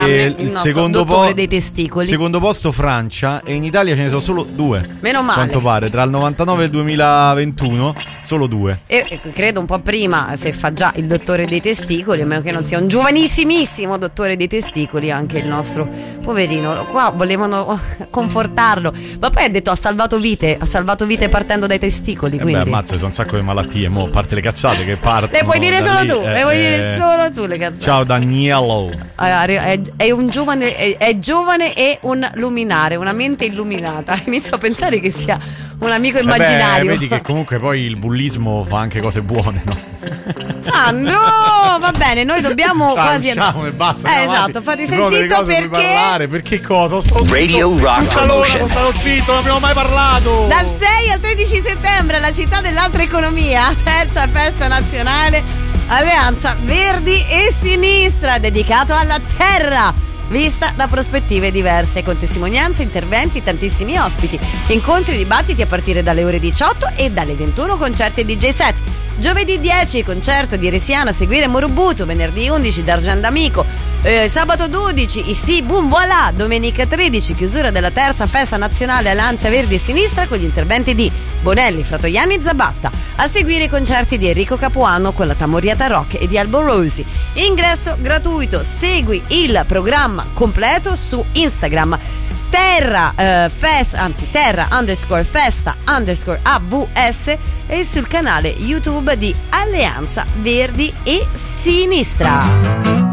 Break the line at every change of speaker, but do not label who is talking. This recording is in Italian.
il secondo
dottore dei testicoli.
Secondo posto Francia, e in Italia ce ne sono solo 2.
Meno male.
Quanto pare, tra il 99 e il 2021 solo 2.
E credo un po' prima, se fa già il dottore dei testicoli, a meno che non sia un giovanissimissimo dottore dei testicoli, anche il nostro poverino. Qua volevano confortarlo, ma poi ha detto ha salvato vite partendo dai testicoli. Quindi
ammazza, sono un sacco di malattie, mo, a parte le cazzate che partono.
Le puoi dire solo
lì,
tu, le puoi dire solo tu le cazzate.
Ciao Danielo.
È un giovane, è giovane e un luminare, una mente illuminata. Inizio a pensare che sia un amico immaginario.
Vedi che comunque poi il bullismo fa anche cose buone, no?
Sandro, va bene, noi dobbiamo quasi
e basta.
Esatto, fate zitto
perché cosa?
Radio Rock Promotion.
Sono zitto, non abbiamo mai parlato.
Dal 6 al 13 settembre alla città dell'altra economia, terza festa nazionale Alleanza Verdi e Sinistra, dedicato alla terra, vista da prospettive diverse, con testimonianze, interventi, tantissimi ospiti, incontri, dibattiti a partire dalle ore 18 e dalle 21 concerti DJ set. Giovedì 10 concerto di Resiana, seguire Morubuto, venerdì 11 D'Argent d'Amico, sabato 12 Issi Boom Voilà, domenica 13 chiusura della terza festa nazionale Alleanza Verdi e Sinistra con gli interventi di Bonelli, Fratoianni e Zabatta. A seguire i concerti di Enrico Capuano con la Tamoriata Rock e di Albo Rosi. Ingresso gratuito, segui il programma completo su Instagram Terra _festa_AVS e sul canale YouTube di Alleanza Verdi e Sinistra.